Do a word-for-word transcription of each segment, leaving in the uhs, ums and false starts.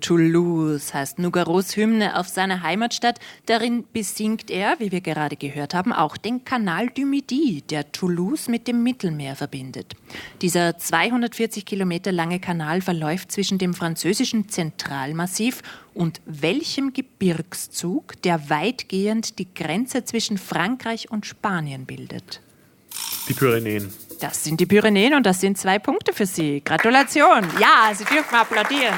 Toulouse heißt Nougarods Hymne auf seine Heimatstadt. Darin besingt er, wie wir gerade gehört haben, auch den Canal du Midi, der Toulouse mit dem Mittelmeer verbindet. Dieser zweihundertvierzig Kilometer lange Kanal verläuft zwischen dem französischen Zentralmassiv und welchem Gebirgszug, der weitgehend die Grenze zwischen Frankreich und Spanien bildet? Die Pyrenäen. Das sind die Pyrenäen und das sind zwei Punkte für Sie. Gratulation. Ja, Sie dürfen applaudieren.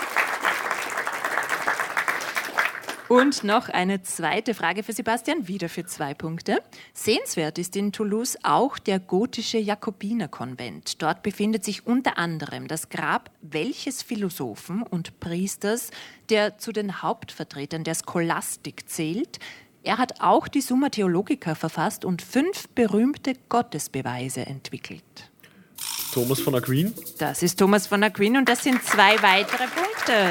Und noch eine zweite Frage für Sebastian, wieder für zwei Punkte. Sehenswert ist in Toulouse auch der gotische Jakobinerkonvent. Dort befindet sich unter anderem das Grab welches Philosophen und Priesters, der zu den Hauptvertretern der Scholastik zählt. Er hat auch die Summa Theologica verfasst und fünf berühmte Gottesbeweise entwickelt. Thomas von Aquin? Das ist Thomas von Aquin und das sind zwei weitere Punkte.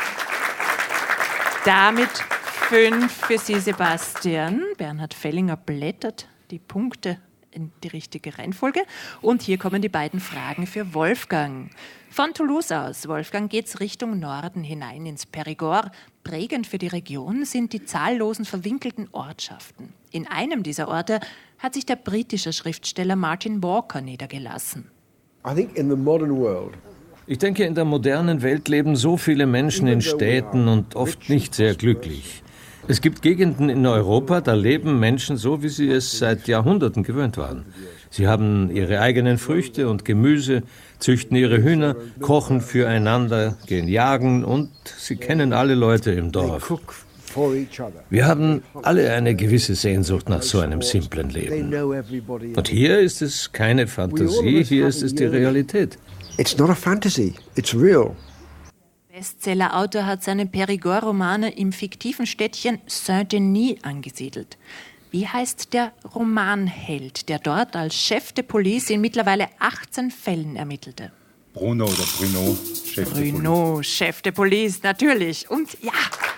Damit fünf für Sie, Sebastian. Bernhard Fellinger blättert die Punkte in die richtige Reihenfolge. Und hier kommen die beiden Fragen für Wolfgang. Von Toulouse aus, Wolfgang, geht es Richtung Norden hinein ins Périgord. Prägend für die Region sind die zahllosen verwinkelten Ortschaften. In einem dieser Orte hat sich der britische Schriftsteller Martin Walker niedergelassen. I think in the modern world, Ich denke, in der modernen Welt leben so viele Menschen in Städten und oft nicht sehr glücklich. Es gibt Gegenden in Europa, da leben Menschen so, wie sie es seit Jahrhunderten gewöhnt waren. Sie haben ihre eigenen Früchte und Gemüse, züchten ihre Hühner, kochen füreinander, gehen jagen und sie kennen alle Leute im Dorf. Wir haben alle eine gewisse Sehnsucht nach so einem simplen Leben. Und hier ist es keine Fantasie, hier ist es die Realität. It's not a fantasy, it's real. Bestsellerautor hat seine Périgord-Romane im fiktiven Städtchen Saint-Denis angesiedelt. Wie heißt der Romanheld, der dort als Chef de Police in mittlerweile achtzehn Fällen ermittelte? Bruno oder Bruno, Chef de Police. Bruno, Chef de Police, natürlich. Und ja...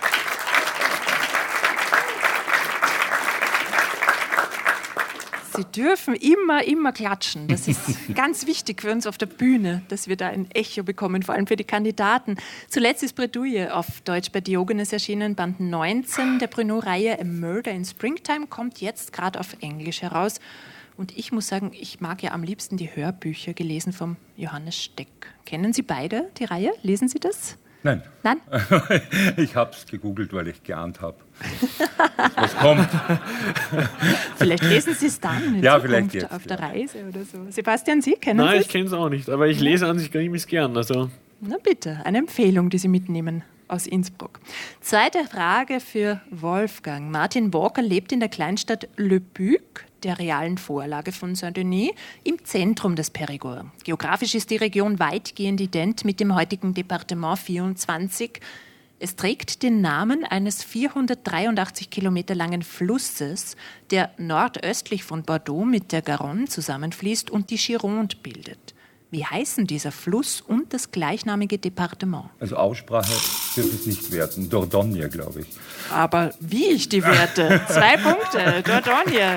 Sie dürfen immer, immer klatschen. Das ist ganz wichtig für uns auf der Bühne, dass wir da ein Echo bekommen, vor allem für die Kandidaten. Zuletzt ist Bredouille auf Deutsch bei Diogenes erschienen, Band neunzehn der Bruno-Reihe A Murder in Springtime, kommt jetzt gerade auf Englisch heraus. Und ich muss sagen, ich mag ja am liebsten die Hörbücher, gelesen vom Johannes Steck. Kennen Sie beide die Reihe? Lesen Sie das? Nein. Nein? Ich habe es gegoogelt, weil ich geahnt habe, was kommt. Vielleicht lesen Sie es dann in ja, Zukunft vielleicht jetzt, auf der ja. Reise oder so. Sebastian, Sie kennen Nein, es? ich kenne es auch nicht, aber ich lese an sich gar nicht gern. Also. Na bitte, eine Empfehlung, die Sie mitnehmen aus Innsbruck. Zweite Frage für Wolfgang. Martin Walker lebt in der Kleinstadt Le Buc, der realen Vorlage von Saint-Denis, im Zentrum des Périgord. Geografisch ist die Region weitgehend ident mit dem heutigen Departement vierundzwanzig. Es trägt den Namen eines vierhundertdreiundachtzig Kilometer langen Flusses, der nordöstlich von Bordeaux mit der Garonne zusammenfließt und die Gironde bildet. Wie heißen dieser Fluss und das gleichnamige Departement? Also Aussprache dürfte es nicht werten. Dordogne, glaube ich. Aber wie ich die werte? Zwei Punkte, Dordogne.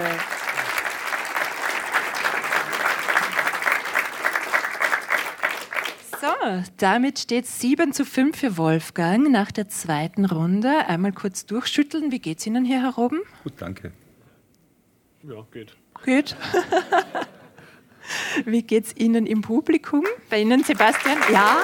So, damit steht es sieben zu fünf für Wolfgang nach der zweiten Runde. Einmal kurz durchschütteln. Wie geht's Ihnen hier herum? Gut, danke. Ja, geht. Gut. Wie geht's Ihnen im Publikum? Bei Ihnen, Sebastian? Ja.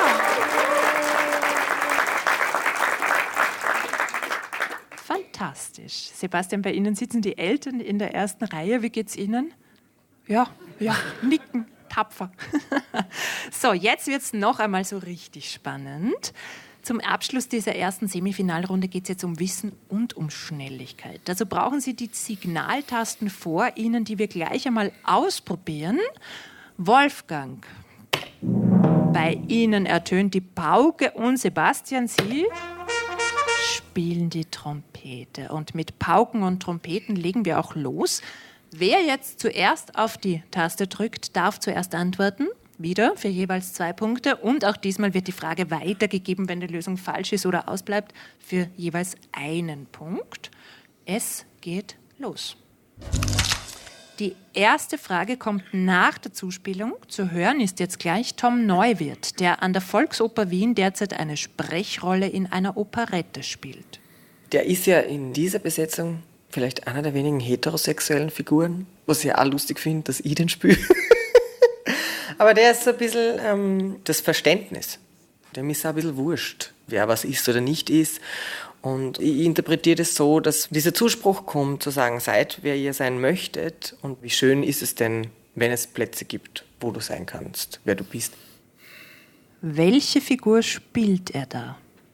Fantastisch. Sebastian, bei Ihnen sitzen die Eltern in der ersten Reihe. Wie geht's Ihnen? Ja, ja, nicken. Tapfer. So, jetzt wird es noch einmal so richtig spannend. Zum Abschluss dieser ersten Semifinalrunde geht es jetzt um Wissen und um Schnelligkeit. Also brauchen Sie die Signaltasten vor Ihnen, die wir gleich einmal ausprobieren. Wolfgang, bei Ihnen ertönt die Pauke und Sebastian, Sie spielen die Trompete. Und mit Pauken und Trompeten legen wir auch los. Wer jetzt zuerst auf die Taste drückt, darf zuerst antworten. Wieder für jeweils zwei Punkte. Und auch diesmal wird die Frage weitergegeben, wenn die Lösung falsch ist oder ausbleibt, für jeweils einen Punkt. Es geht los. Die erste Frage kommt nach der Zuspielung. Zu hören ist jetzt gleich Tom Neuwirth, der an der Volksoper Wien derzeit eine Sprechrolle in einer Operette spielt. Der ist ja in dieser Besetzung vielleicht einer der wenigen heterosexuellen Figuren, was ich auch lustig finde, dass ich den spiele. Aber der ist so ein bisschen ähm, das Verständnis. Dem ist auch ein bisschen wurscht, wer was ist oder nicht ist. Und ich interpretiere das so, dass dieser Zuspruch kommt, zu sagen, seid, wer ihr sein möchtet. Und wie schön ist es denn, wenn es Plätze gibt, wo du sein kannst, wer du bist. Welche Figur spielt er da?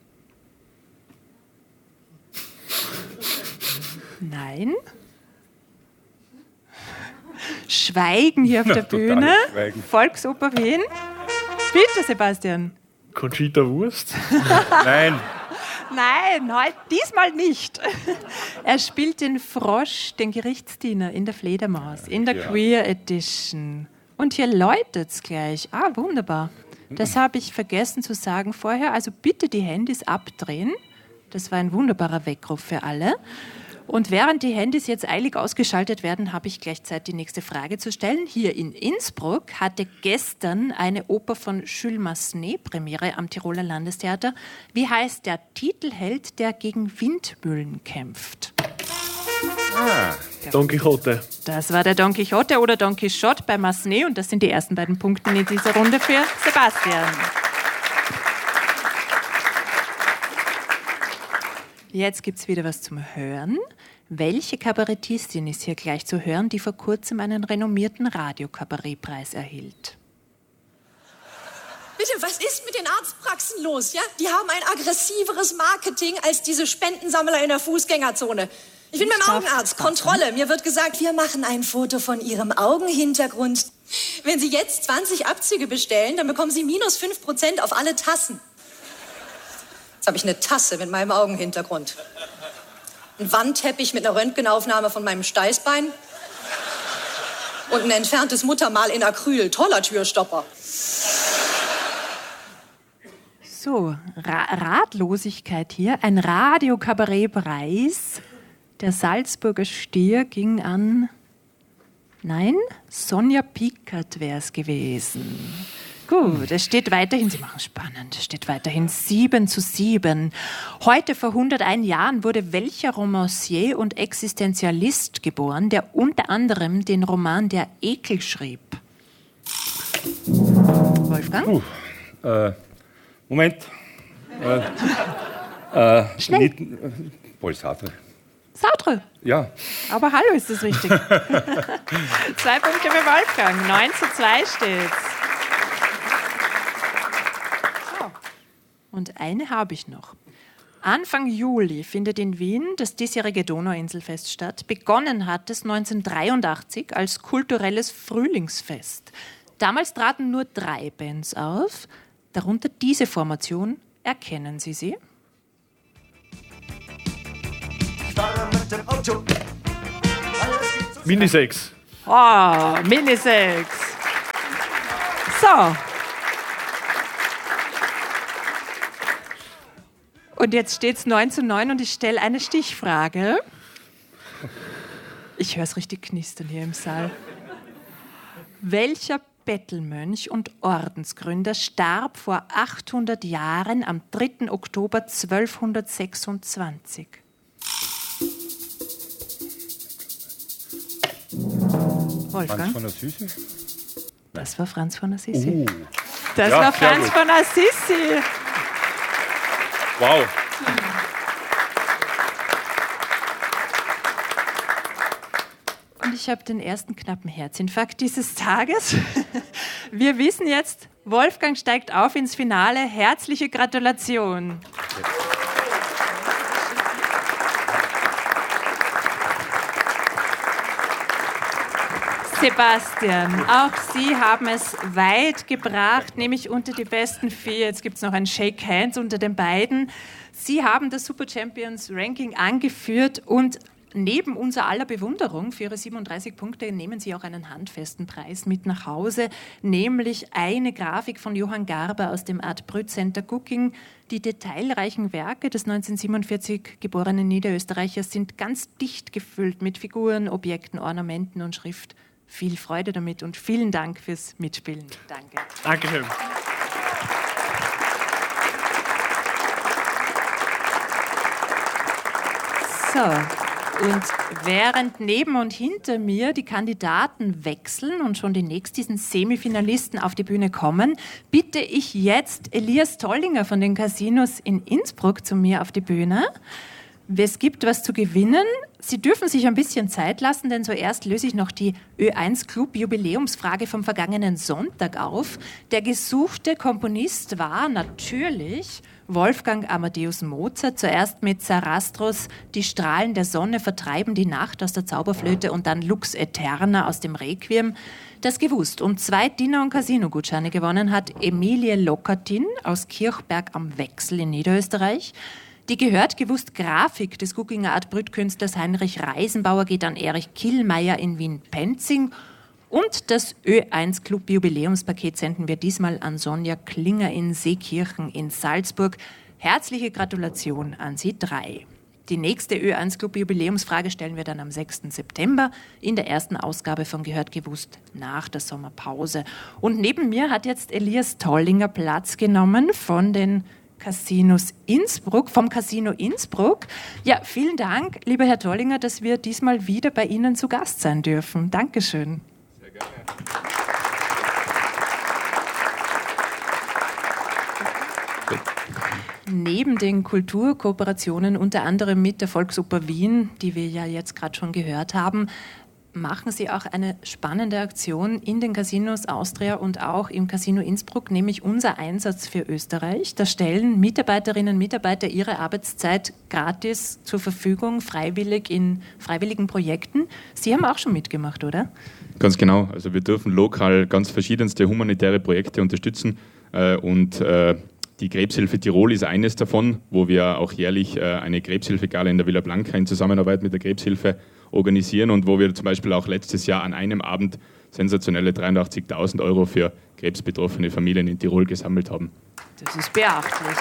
Nein? Schweigen hier auf der Bühne. Schweigen. Volksoper Wien. Bitte, Sebastian. Conchita Wurst? Nein. Nein, heute, diesmal nicht. Er spielt den Frosch, den Gerichtsdiener in der Fledermaus, in der Ja. Queer Edition. Und hier läutet's gleich. Ah, wunderbar. Das habe ich vergessen zu sagen vorher. Also bitte die Handys abdrehen. Das war ein wunderbarer Weckruf für alle. Und während die Handys jetzt eilig ausgeschaltet werden, habe ich gleich Zeit, die nächste Frage zu stellen. Hier in Innsbruck hatte gestern eine Oper von Jules Massenet Premiere am Tiroler Landestheater. Wie heißt der Titelheld, der gegen Windmühlen kämpft? Ah, Don Quixote. Das war der Don Quixote oder Don Quixote bei Massenet und das sind die ersten beiden Punkte in dieser Runde für Sebastian. Jetzt gibt es wieder was zum Hören. Welche Kabarettistin ist hier gleich zu hören, die vor kurzem einen renommierten Radiokabarettpreis erhielt? Bitte, was ist mit den Arztpraxen los, ja? Die haben ein aggressiveres Marketing als diese Spendensammler in der Fußgängerzone. Ich bin beim Augenarzt, Kontrolle. Mir wird gesagt, wir machen ein Foto von Ihrem Augenhintergrund. Wenn Sie jetzt zwanzig Abzüge bestellen, dann bekommen Sie minus fünf Prozent auf alle Tassen. Jetzt habe ich eine Tasse mit meinem Augenhintergrund. Ein Wandteppich mit einer Röntgenaufnahme von meinem Steißbein. Und ein entferntes Muttermal in Acryl. Toller Türstopper. So, Ra Ratlosigkeit hier. Ein Radiokabarettpreis. Der Salzburger Stier ging an... Nein, Sonja Pickert wäre es gewesen. Gut, es steht weiterhin, Sie machen spannend, es steht weiterhin sieben zu sieben. Heute vor hunderteins Jahren wurde welcher Romancier und Existenzialist geboren, der unter anderem den Roman Der Ekel schrieb? Wolfgang? Uh, äh, Moment. Äh, äh, Schnell. Nicht, äh, Paul Sartre. Sartre. Ja. Aber hallo, ist das richtig? Zwei Punkte für Wolfgang, neun zu zwei steht's. So. Und eine habe ich noch. Anfang Juli findet in Wien das diesjährige Donauinselfest statt. Begonnen hat es neunzehnhundertdreiundachtzig als kulturelles Frühlingsfest. Damals traten nur drei Bands auf, darunter diese Formation. Erkennen Sie sie? Minisex. Oh, Minisex. So. Und jetzt steht es neun zu neun und ich stelle eine Stichfrage. Ich höre es richtig knistern hier im Saal. Welcher Bettelmönch und Ordensgründer starb vor achthundert Jahren am dritten Oktober zwölfhundertsechsundzwanzig? Wolfgang? Franz von Assisi? Das war Franz von Assisi. Uh, Das ja, war sehr Franz gut. von Assisi. Wow. Und ich habe den ersten knappen Herzinfarkt dieses Tages. Wir wissen jetzt, Wolfgang steigt auf ins Finale. Herzliche Gratulation. Sebastian, auch Sie haben es weit gebracht, nämlich unter die besten vier. Jetzt gibt es noch ein Shake Hands unter den beiden. Sie haben das Super Champions Ranking angeführt und neben unser aller Bewunderung für Ihre siebenunddreißig Punkte nehmen Sie auch einen handfesten Preis mit nach Hause, nämlich eine Grafik von Johann Garber aus dem Art Brüt Center Gugging. Die detailreichen Werke des neunzehnhundertsiebenundvierzig geborenen Niederösterreichers sind ganz dicht gefüllt mit Figuren, Objekten, Ornamenten und Schrift. Viel Freude damit und vielen Dank fürs Mitspielen. Danke. Dankeschön. So, und während neben und hinter mir die Kandidaten wechseln und schon die nächsten Semifinalisten auf die Bühne kommen, bitte ich jetzt Elias Tollinger von den Casinos in Innsbruck zu mir auf die Bühne. Es gibt was zu gewinnen. Sie dürfen sich ein bisschen Zeit lassen, denn zuerst löse ich noch die Ö eins Club Jubiläumsfrage vom vergangenen Sonntag auf. Der gesuchte Komponist war natürlich Wolfgang Amadeus Mozart, zuerst mit Sarastros Die Strahlen der Sonne vertreiben die Nacht aus der Zauberflöte und dann Lux Aeterna aus dem Requiem. Das gewusst. Und zwei Dinner- und Casino-Gutscheine gewonnen hat Emilie Lockertin aus Kirchberg am Wechsel in Niederösterreich. Die gehört gewusst Grafik des Gugginger Art Brüt-Künstlers Heinrich Reisenbauer geht an Erich Killmeier in Wien-Penzing. Und das Ö eins Club Jubiläumspaket senden wir diesmal an Sonja Klinger in Seekirchen in Salzburg. Herzliche Gratulation an Sie drei. Die nächste Ö eins Club Jubiläumsfrage stellen wir dann am sechsten September in der ersten Ausgabe von Gehört gewusst nach der Sommerpause. Und neben mir hat jetzt Elias Tollinger Platz genommen von den Casinos Innsbruck, vom Casino Innsbruck. Ja, vielen Dank, lieber Herr Tollinger, dass wir diesmal wieder bei Ihnen zu Gast sein dürfen. Dankeschön. Sehr gerne. Neben den Kulturkooperationen, unter anderem mit der Volksoper Wien, die wir ja jetzt gerade schon gehört haben, machen Sie auch eine spannende Aktion in den Casinos Austria und auch im Casino Innsbruck, nämlich unser Einsatz für Österreich. Da stellen Mitarbeiterinnen und Mitarbeiter ihre Arbeitszeit gratis zur Verfügung, freiwillig in freiwilligen Projekten. Sie haben auch schon mitgemacht, oder? Ganz genau. Also wir dürfen lokal ganz verschiedenste humanitäre Projekte unterstützen äh, und äh, die Krebshilfe Tirol ist eines davon, wo wir auch jährlich äh, eine Krebshilfegala in der Villa Blanca in Zusammenarbeit mit der Krebshilfe organisieren und wo wir zum Beispiel auch letztes Jahr an einem Abend sensationelle dreiundachtzigtausend Euro für krebsbetroffene Familien in Tirol gesammelt haben. Das ist beachtlich.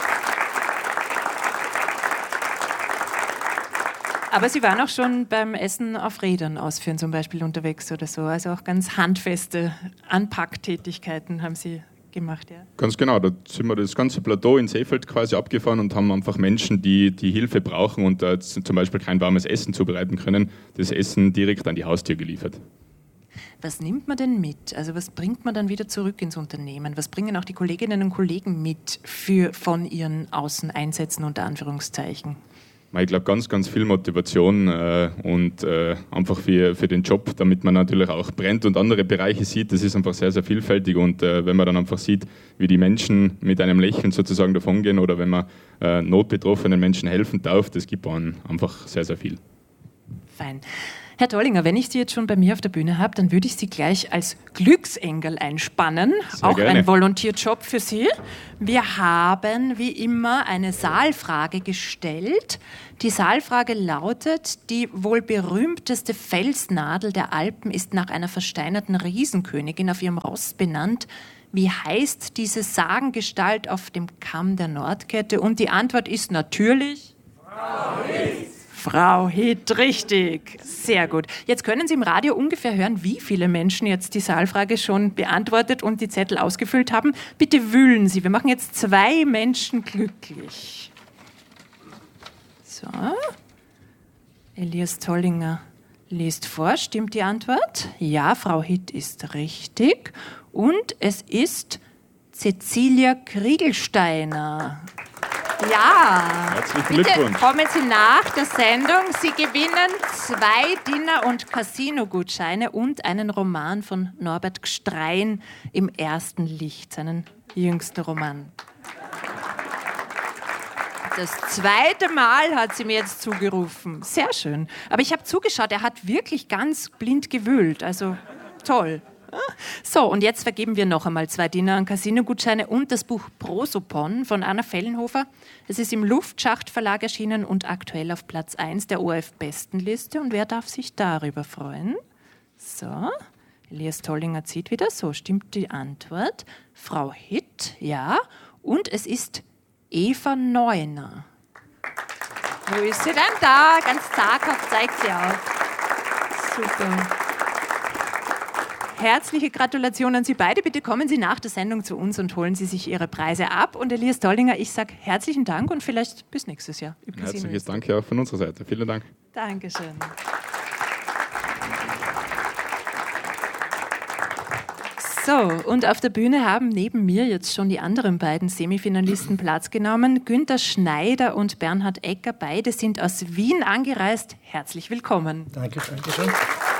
Aber Sie waren auch schon beim Essen auf Rädern ausführen zum Beispiel unterwegs oder so, also auch ganz handfeste Anpacktätigkeiten haben Sie gemacht, ja? Ganz genau, da sind wir das ganze Plateau in Seefeld quasi abgefahren und haben einfach Menschen, die die Hilfe brauchen und äh, zum Beispiel kein warmes Essen zubereiten können, das Essen direkt an die Haustür geliefert. Was nimmt man denn mit? Also was bringt man dann wieder zurück ins Unternehmen? Was bringen auch die Kolleginnen und Kollegen mit für, von ihren Außeneinsätzen unter Anführungszeichen? Ich glaube, ganz, ganz viel Motivation äh, und äh, einfach für, für den Job, damit man natürlich auch brennt und andere Bereiche sieht. Das ist einfach sehr, sehr vielfältig und äh, wenn man dann einfach sieht, wie die Menschen mit einem Lächeln sozusagen davongehen oder wenn man äh, notbetroffenen Menschen helfen darf, das gibt einem einfach sehr, sehr viel. Fein. Herr Tollinger, wenn ich Sie jetzt schon bei mir auf der Bühne habe, dann würde ich Sie gleich als Glücksengel einspannen. Sehr auch gerne. Ein Volontierjob für Sie. Wir haben wie immer eine Saalfrage gestellt. Die Saalfrage lautet: Die wohl berühmteste Felsnadel der Alpen ist nach einer versteinerten Riesenkönigin auf ihrem Ross benannt. Wie heißt diese Sagengestalt auf dem Kamm der Nordkette? Und die Antwort ist natürlich Frau Hitt. Frau Hitt, richtig. Sehr gut. Jetzt können Sie im Radio ungefähr hören, wie viele Menschen jetzt die Saalfrage schon beantwortet und die Zettel ausgefüllt haben. Bitte wühlen Sie. Wir machen jetzt zwei Menschen glücklich. So. Elias Tollinger liest vor. Stimmt die Antwort? Ja, Frau Hitt ist richtig. Und es ist Cecilia Kriegelsteiner. Ja, herzlichen bitte Glückwunsch. Kommen Sie nach der Sendung. Sie gewinnen zwei Dinner- und Casino-Gutscheine und einen Roman von Norbert Gstrein im ersten Licht, seinen jüngsten Roman. Das zweite Mal hat sie mir jetzt zugerufen. Sehr schön. Aber ich habe zugeschaut, er hat wirklich ganz blind gewühlt. Also toll. So, und jetzt vergeben wir noch einmal zwei Dinner- und Casino-Gutscheine und das Buch Prosopon von Anna Fellenhofer. Es ist im Luftschacht-Verlag erschienen und aktuell auf Platz eins der O R F-Bestenliste. Und wer darf sich darüber freuen? So, Elias Tollinger zieht wieder. So, stimmt die Antwort. Frau Hitt, ja. Und es ist Eva Neuner. Wo ist sie denn? Da, ganz zaghaft zeigt sie auf. Super. Herzliche Gratulation an Sie beide. Bitte kommen Sie nach der Sendung zu uns und holen Sie sich Ihre Preise ab. Und Elias Tollinger, ich sage herzlichen Dank und vielleicht bis nächstes Jahr. Herzliches Dank auch von unserer Seite. Vielen Dank. Dankeschön. So, und auf der Bühne haben neben mir jetzt schon die anderen beiden Semifinalisten Platz genommen. Günther Schneider und Bernhard Ecker, beide sind aus Wien angereist. Herzlich willkommen. Danke, danke schön.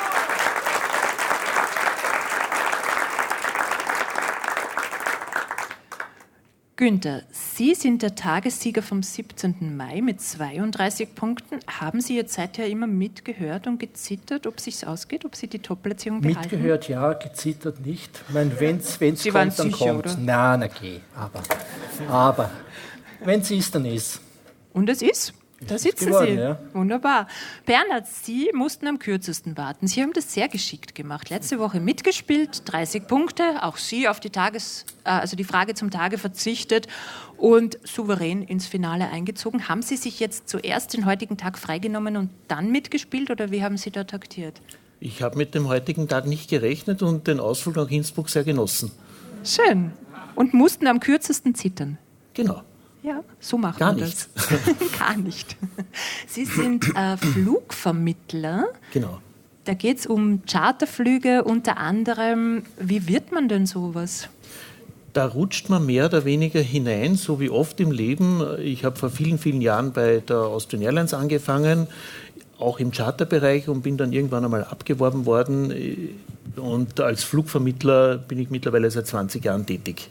Günther, Sie sind der Tagessieger vom siebzehnten Mai mit zweiunddreißig Punkten. Haben Sie jetzt seither immer mitgehört und gezittert, ob es sich ausgeht, ob Sie die Top-Platzierung behalten? Mitgehört, ja, gezittert nicht. Ich meine, wenn es kommt, Sie waren dann sicher, kommt es. oder? Nein, na geh, aber, aber wenn es ist, dann ist. Und es ist? Da sitzen geworden, Sie. ja. Wunderbar. Bernhard, Sie mussten am kürzesten warten. Sie haben das sehr geschickt gemacht. Letzte Woche mitgespielt, dreißig Punkte. Auch Sie auf die Tages, äh, also die Frage zum Tage verzichtet und souverän ins Finale eingezogen. Haben Sie sich jetzt zuerst den heutigen Tag freigenommen und dann mitgespielt oder wie haben Sie da taktiert? Ich habe mit dem heutigen Tag nicht gerechnet und den Ausflug nach Innsbruck sehr genossen. Schön. Und mussten am kürzesten zittern? Genau. Ja, so macht Gar man nicht. das. Gar nicht. Sie sind äh, Flugvermittler. Genau. Da geht es um Charterflüge unter anderem. Wie wird man denn sowas? Da rutscht man mehr oder weniger hinein, so wie oft im Leben. Ich habe vor vielen, vielen Jahren bei der Austrian Airlines angefangen, auch im Charterbereich, und bin dann irgendwann einmal abgeworben worden. Und als Flugvermittler bin ich mittlerweile seit zwanzig Jahren tätig.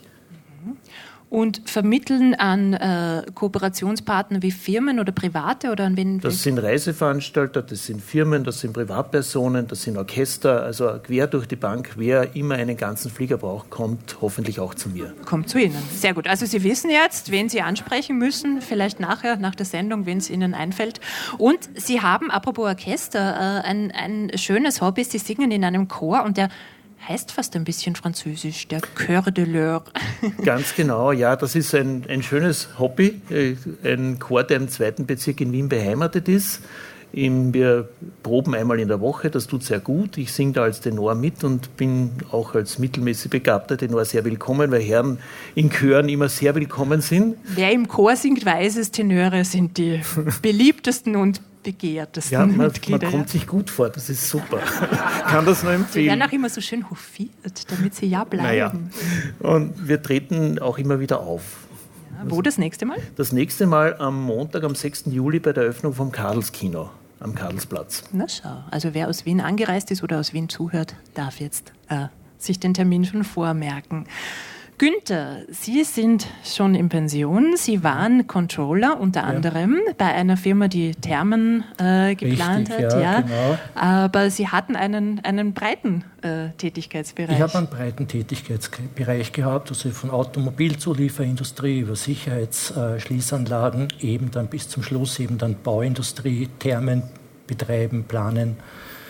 Und vermitteln an äh, Kooperationspartner wie Firmen oder Private oder an wen? Das sind Reiseveranstalter, das sind Firmen, das sind Privatpersonen, das sind Orchester, also quer durch die Bank. Wer immer einen ganzen Flieger braucht, kommt hoffentlich auch zu mir. Kommt zu Ihnen. Sehr gut. Also Sie wissen jetzt, wen Sie ansprechen müssen, vielleicht nachher, nach der Sendung, wenn es Ihnen einfällt. Und Sie haben, apropos Orchester, äh, ein, ein schönes Hobby. Sie singen in einem Chor und der heißt fast ein bisschen französisch, der Chœur de l'Eure. Ganz genau, ja, das ist ein, ein schönes Hobby, ein Chor, der im zweiten Bezirk in Wien beheimatet ist. Wir proben einmal in der Woche, das tut sehr gut. Ich singe da als Tenor mit und bin auch als mittelmäßig begabter Tenor sehr willkommen, weil Herren in Chören immer sehr willkommen sind. Wer im Chor singt, weiß es, Tenöre sind die beliebtesten und begehrtesten ja, man, Mitglieder. Man kommt sich gut vor, das ist super. Kann das nur empfehlen. Sie werden auch immer so schön hofiert, damit sie ja bleiben. Naja. Und wir treten auch immer wieder auf. Ja, wo das nächste Mal? Das nächste Mal am Montag, am sechsten Juli bei der Eröffnung vom Karlskino am Karlsplatz. Na schau, also wer aus Wien angereist ist oder aus Wien zuhört, darf jetzt äh, sich den Termin schon vormerken. Günther, Sie sind schon in Pension. Sie waren Controller unter ja. anderem bei einer Firma, die Thermen äh, geplant Richtig, hat. Ja, ja. Genau. Aber Sie hatten einen, einen breiten äh, Tätigkeitsbereich. Ich habe einen breiten Tätigkeitsbereich gehabt, also von Automobilzulieferindustrie über Sicherheitsschließanlagen, äh, eben dann bis zum Schluss eben dann Bauindustrie, Thermen betreiben, planen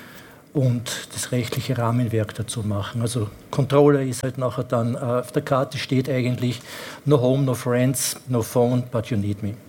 und das rechtliche Rahmenwerk dazu machen. Also Controller ist halt nachher dann, äh, auf der Karte steht eigentlich no home, no friends, no phone, but you need me.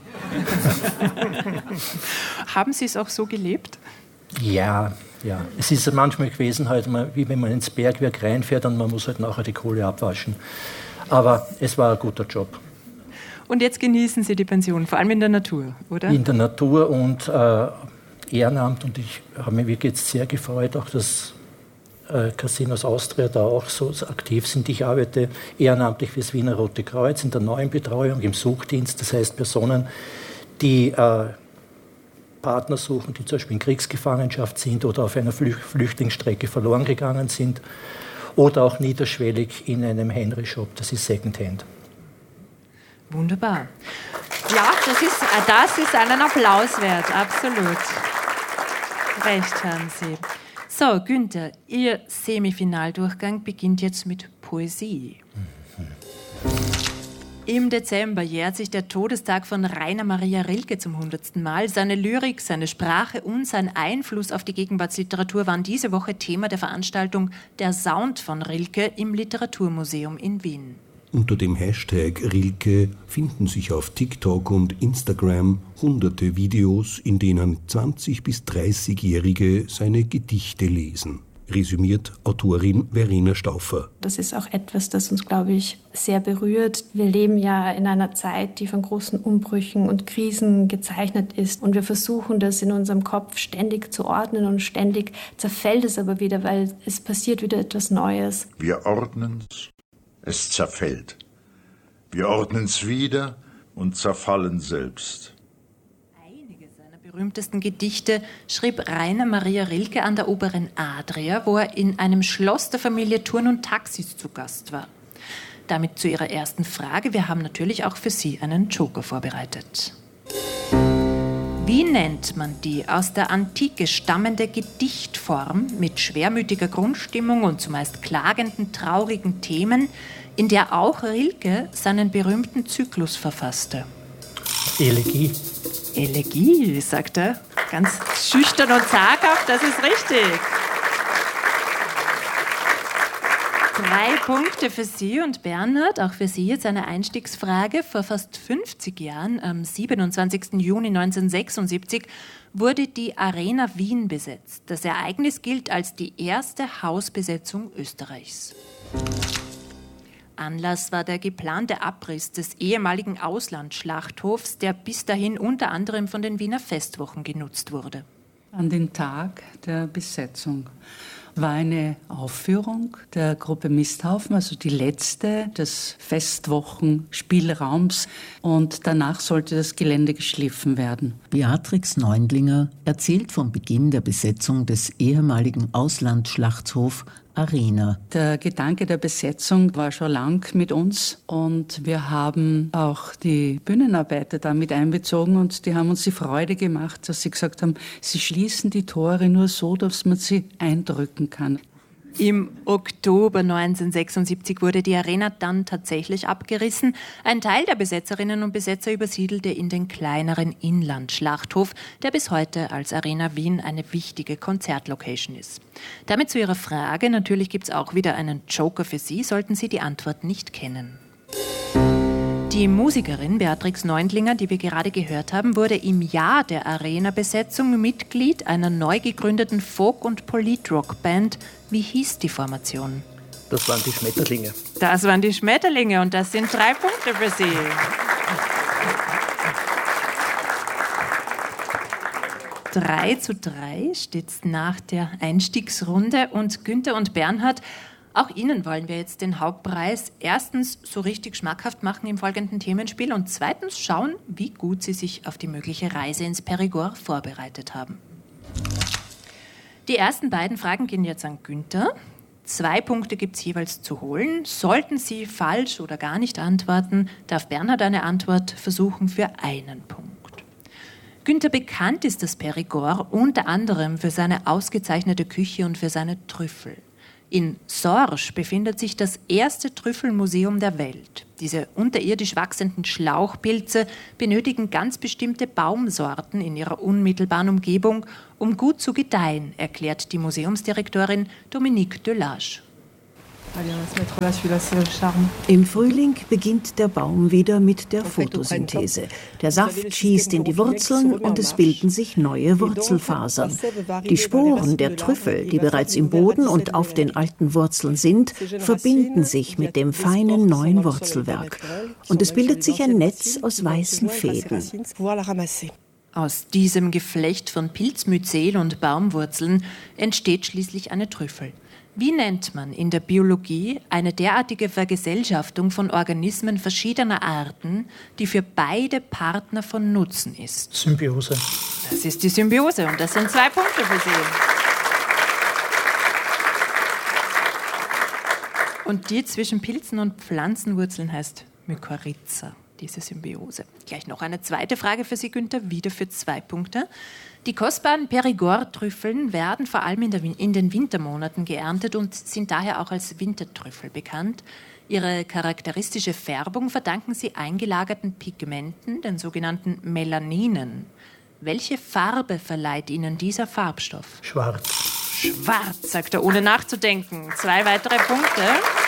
Haben Sie es auch so gelebt? Ja, ja. Es ist manchmal gewesen, halt, wie wenn man ins Bergwerk reinfährt und man muss halt nachher die Kohle abwaschen. Aber es war ein guter Job. Und jetzt genießen Sie die Pension, vor allem in der Natur, oder? In der Natur und äh, Ehrenamt, und ich habe mich wirklich jetzt sehr gefreut, auch dass äh, Casinos Austria da auch so aktiv sind. Ich arbeite ehrenamtlich für das Wiener Rote Kreuz in der neuen Betreuung, im Suchdienst. Das heißt Personen, die äh, Partner suchen, die zum Beispiel in Kriegsgefangenschaft sind oder auf einer Flü- Flüchtlingsstrecke verloren gegangen sind oder auch niederschwellig in einem Henry-Shop, das ist Secondhand. Wunderbar. Ja, das ist, das ist einen Applaus wert, absolut. Recht haben Sie. So, Günther, Ihr Semifinaldurchgang beginnt jetzt mit Poesie. Im Dezember jährt sich der Todestag von Rainer Maria Rilke zum hundertsten Mal. Seine Lyrik, seine Sprache und sein Einfluss auf die Gegenwartsliteratur waren diese Woche Thema der Veranstaltung Der Sound von Rilke im Literaturmuseum in Wien. Unter dem Hashtag Rilke finden sich auf TikTok und Instagram hunderte Videos, in denen zwanzig- bis dreißigjährige seine Gedichte lesen. Resümiert Autorin Verena Stauffer. Das ist auch etwas, das uns, glaube ich, sehr berührt. Wir leben ja in einer Zeit, die von großen Umbrüchen und Krisen gezeichnet ist. Und wir versuchen, das in unserem Kopf ständig zu ordnen und ständig zerfällt es aber wieder, weil es passiert wieder etwas Neues. Wir ordnen's, es zerfällt. Wir ordnen's wieder und zerfallen selbst. Berühmtesten Gedichte schrieb Rainer Maria Rilke an der Oberen Adria, wo er in einem Schloss der Familie Thurn und Taxis zu Gast war. Damit zu Ihrer ersten Frage. Wir haben natürlich auch für Sie einen Joker vorbereitet. Wie nennt man die aus der Antike stammende Gedichtform mit schwermütiger Grundstimmung und zumeist klagenden, traurigen Themen, in der auch Rilke seinen berühmten Zyklus verfasste? Elegie. Elegie, sagt er. Ganz schüchtern und zaghaft, das ist richtig. Drei Punkte für Sie und Bernhard, auch für Sie jetzt eine Einstiegsfrage. Vor fast fünfzig Jahren, am siebenundzwanzigsten Juni neunzehnhundertsechsundsiebzig, wurde die Arena Wien besetzt. Das Ereignis gilt als die erste Hausbesetzung Österreichs. Anlass war der geplante Abriss des ehemaligen Auslandsschlachthofs, der bis dahin unter anderem von den Wiener Festwochen genutzt wurde. An den Tag der Besetzung war eine Aufführung der Gruppe Misthaufen, also die letzte des Festwochenspielraums, und danach sollte das Gelände geschliffen werden. Beatrix Neundlinger erzählt vom Beginn der Besetzung des ehemaligen Auslandsschlachthofs Arena. Der Gedanke der Besetzung war schon lang mit uns und wir haben auch die Bühnenarbeiter da mit einbezogen und die haben uns die Freude gemacht, dass sie gesagt haben, sie schließen die Tore nur so, dass man sie eindrücken kann. Im Oktober neunzehnhundertsechsundsiebzig wurde die Arena dann tatsächlich abgerissen. Ein Teil der Besetzerinnen und Besetzer übersiedelte in den kleineren Inlandschlachthof, der bis heute als Arena Wien eine wichtige Konzertlocation ist. Damit zu Ihrer Frage, natürlich gibt es auch wieder einen Joker für Sie, sollten Sie die Antwort nicht kennen. Die Musikerin Beatrix Neundlinger, die wir gerade gehört haben, wurde im Jahr der Arena-Besetzung Mitglied einer neu gegründeten Folk- und Polit-Rock-Band. Wie hieß die Formation? Das waren die Schmetterlinge. Das waren die Schmetterlinge und das sind drei Punkte für Sie. Drei zu drei steht es nach der Einstiegsrunde und Günther und Bernhard, auch Ihnen wollen wir jetzt den Hauptpreis erstens so richtig schmackhaft machen im folgenden Themenspiel und zweitens schauen, wie gut Sie sich auf die mögliche Reise ins Périgord vorbereitet haben. Die ersten beiden Fragen gehen jetzt an Günther. Zwei Punkte gibt es jeweils zu holen. Sollten Sie falsch oder gar nicht antworten, darf Bernhard eine Antwort versuchen für einen Punkt. Günther, bekannt ist das Périgord unter anderem für seine ausgezeichnete Küche und für seine Trüffel. In Sorge befindet sich das erste Trüffelmuseum der Welt. Diese unterirdisch wachsenden Schlauchpilze benötigen ganz bestimmte Baumsorten in ihrer unmittelbaren Umgebung, um gut zu gedeihen, erklärt die Museumsdirektorin Dominique Delage. Im Frühling beginnt der Baum wieder mit der Photosynthese. Der Saft schießt in die Wurzeln und es bilden sich neue Wurzelfasern. Die Sporen der Trüffel, die bereits im Boden und auf den alten Wurzeln sind, verbinden sich mit dem feinen neuen Wurzelwerk. Und es bildet sich ein Netz aus weißen Fäden. Aus diesem Geflecht von Pilzmyzel und Baumwurzeln entsteht schließlich eine Trüffel. Wie nennt man in der Biologie eine derartige Vergesellschaftung von Organismen verschiedener Arten, die für beide Partner von Nutzen ist? Symbiose. Das ist die Symbiose und das sind zwei Punkte für Sie. Und die zwischen Pilzen und Pflanzenwurzeln heißt Mykorrhiza. diese Symbiose. Gleich noch eine zweite Frage für Sie, Günther, wieder für zwei Punkte. Die kostbaren Périgord-Trüffeln werden vor allem in, der, in den Wintermonaten geerntet und sind daher auch als Wintertrüffel bekannt. Ihre charakteristische Färbung verdanken sie eingelagerten Pigmenten, den sogenannten Melaninen. Welche Farbe verleiht ihnen dieser Farbstoff? Schwarz. Schwarz, sagt er, ohne nachzudenken. Zwei weitere Punkte.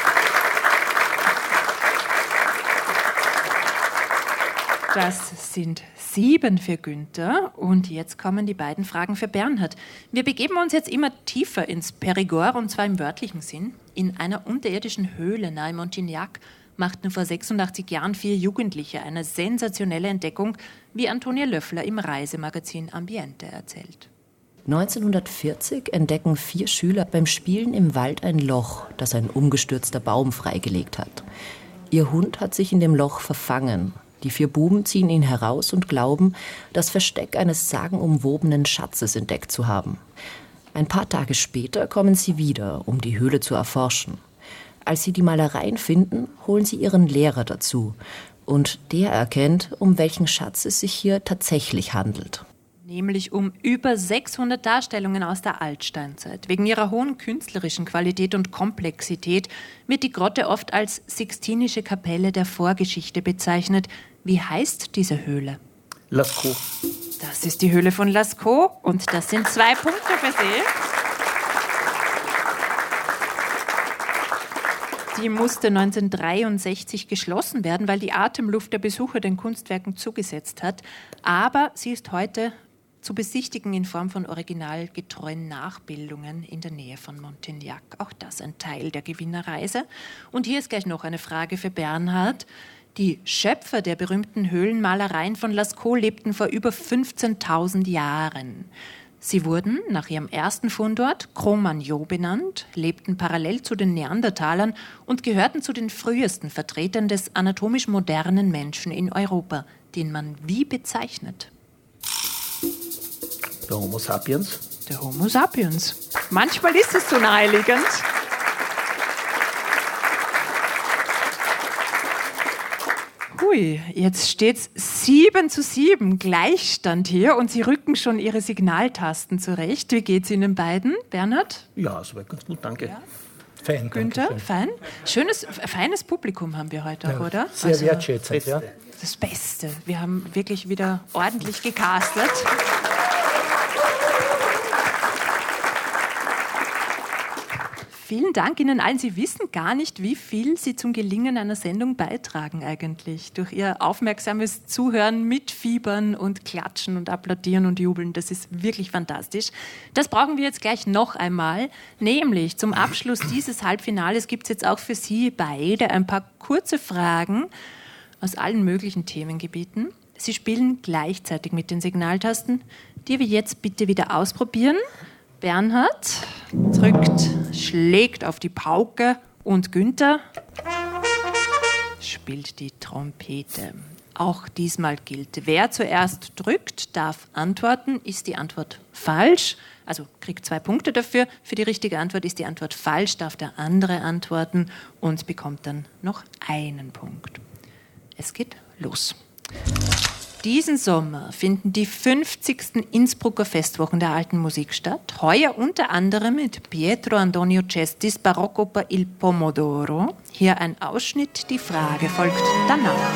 Das sind sieben für Günther. Und jetzt kommen die beiden Fragen für Bernhard. Wir begeben uns jetzt immer tiefer ins Périgord, und zwar im wörtlichen Sinn. In einer unterirdischen Höhle nahe Montignac machten vor sechsundachtzig Jahren vier Jugendliche eine sensationelle Entdeckung, wie Antonia Löffler im Reisemagazin Ambiente erzählt. neunzehnhundertvierzig entdecken vier Schüler beim Spielen im Wald ein Loch, das ein umgestürzter Baum freigelegt hat. Ihr Hund hat sich in dem Loch verfangen. Die vier Buben ziehen ihn heraus und glauben, das Versteck eines sagenumwobenen Schatzes entdeckt zu haben. Ein paar Tage später kommen sie wieder, um die Höhle zu erforschen. Als sie die Malereien finden, holen sie ihren Lehrer dazu. Und der erkennt, um welchen Schatz es sich hier tatsächlich handelt. Nämlich um über sechshundert Darstellungen aus der Altsteinzeit. Wegen ihrer hohen künstlerischen Qualität und Komplexität wird die Grotte oft als Sixtinische Kapelle der Vorgeschichte bezeichnet. Wie heißt diese Höhle? Lascaux. Das ist die Höhle von Lascaux und das sind zwei Punkte für Sie. Die musste neunzehnhundertdreiundsechzig geschlossen werden, weil die Atemluft der Besucher den Kunstwerken zugesetzt hat. Aber sie ist heute zu besichtigen in Form von originalgetreuen Nachbildungen in der Nähe von Montignac. Auch das ein Teil der Gewinnerreise. Und hier ist gleich noch eine Frage für Bernhard. Die Schöpfer der berühmten Höhlenmalereien von Lascaux lebten vor über fünfzehntausend Jahren. Sie wurden nach ihrem ersten Fundort Cro-Magnon benannt, lebten parallel zu den Neandertalern und gehörten zu den frühesten Vertretern des anatomisch modernen Menschen in Europa, den man wie bezeichnet? Der Homo sapiens. Der Homo sapiens. Manchmal ist es so naheliegend. Hui, jetzt steht's sieben zu sieben, Gleichstand hier und Sie rücken schon Ihre Signaltasten zurecht. Wie geht's Ihnen beiden, Bernhard? Ja, soweit ganz gut, danke. Ja. Fein, Günther, fein. Schönes, feines Publikum haben wir heute auch, ja, oder? Sehr also, wertschätzend, ja. Das Beste. Wir haben wirklich wieder ordentlich gecastet. Vielen Dank Ihnen allen. Sie wissen gar nicht, wie viel Sie zum Gelingen einer Sendung beitragen eigentlich. Durch Ihr aufmerksames Zuhören, Mitfiebern und Klatschen und Applaudieren und Jubeln. Das ist wirklich fantastisch. Das brauchen wir jetzt gleich noch einmal. Nämlich zum Abschluss dieses Halbfinales gibt es jetzt auch für Sie beide ein paar kurze Fragen aus allen möglichen Themengebieten. Sie spielen gleichzeitig mit den Signaltasten, die wir jetzt bitte wieder ausprobieren. Bernhard drückt, schlägt auf die Pauke und Günther spielt die Trompete. Auch diesmal gilt, wer zuerst drückt, darf antworten. Ist die Antwort falsch, also kriegt zwei Punkte dafür. Für die richtige Antwort ist die Antwort falsch, darf der andere antworten und bekommt dann noch einen Punkt. Es geht los. Diesen Sommer finden die fünfzigsten Innsbrucker Festwochen der alten Musik statt. Heuer unter anderem mit Pietro Antonio Cestis Barockoper Il Pomodoro. Hier ein Ausschnitt, die Frage folgt danach.